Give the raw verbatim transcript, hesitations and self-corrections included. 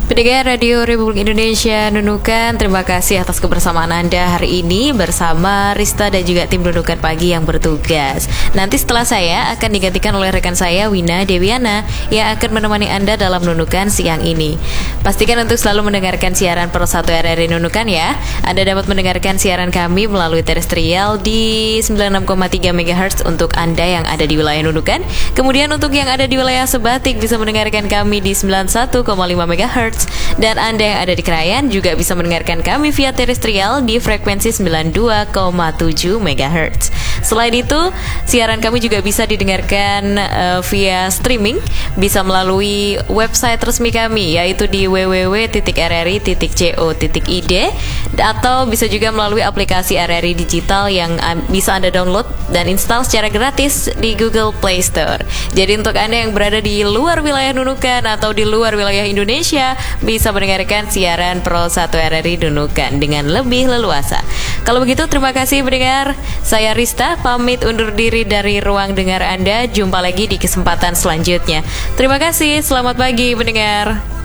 Pendengar Radio Republik Indonesia Nunukan, terima kasih atas kebersamaan Anda hari ini bersama Rista dan juga tim Nunukan Pagi yang bertugas. Nanti setelah saya akan digantikan oleh rekan saya Wina Dewiana yang akan menemani Anda dalam Nunukan siang ini. Pastikan untuk selalu mendengarkan siaran Pro satu R R I Nunukan ya. Anda dapat mendengarkan siaran kami melalui terestrial di sembilan puluh enam koma tiga megahertz untuk Anda yang ada di wilayah Nunukan. Kemudian untuk yang ada di wilayah Sebatik bisa mendengarkan kami di sembilan puluh satu koma lima megahertz. Dan Anda yang ada di Krayan juga bisa mendengarkan kami via terestrial di frekuensi sembilan puluh dua koma tujuh megahertz. Selain itu, siaran kami juga bisa didengarkan uh, via streaming, bisa melalui website resmi kami yaitu di w w w titik r r i titik co titik i d atau bisa juga melalui aplikasi R R I Digital yang uh, bisa Anda download dan install secara gratis di Google Play Store. Jadi untuk Anda yang berada di luar wilayah Nunukan atau di luar wilayah Indonesia bisa mendengarkan siaran Pro satu R R I Nunukan dengan lebih leluasa. Kalau begitu terima kasih pendengar. Saya Rista pamit undur diri dari ruang dengar Anda. Jumpa lagi di kesempatan selanjutnya. Terima kasih. Selamat pagi pendengar.